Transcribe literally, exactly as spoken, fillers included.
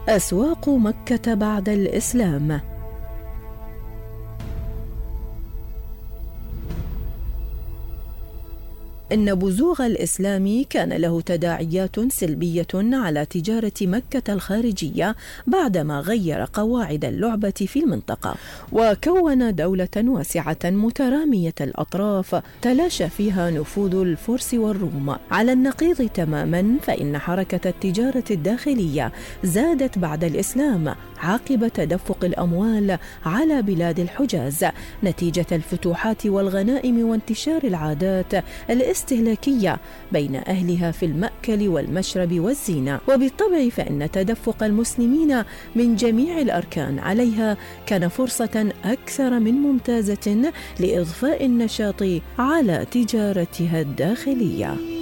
أسواق مكة بعد الإسلام. إن بزوغ الإسلام كان له تداعيات سلبية على تجارة مكة الخارجية بعدما غير قواعد اللعبة في المنطقة، وكون دولة واسعة مترامية الأطراف تلاشى فيها نفوذ الفرس والروم. على النقيض تماما، فإن حركة التجارة الداخلية زادت بعد الإسلام عقب تدفق الأموال على بلاد الحجاز نتيجة الفتوحات والغنائم وانتشار العادات الاستهلاكية بين أهلها في المأكل والمشرب والزينة. وبالطبع فإن تدفق المسلمين من جميع الأركان عليها كان فرصة أكثر من ممتازة لإضفاء النشاط على تجارتها الداخلية.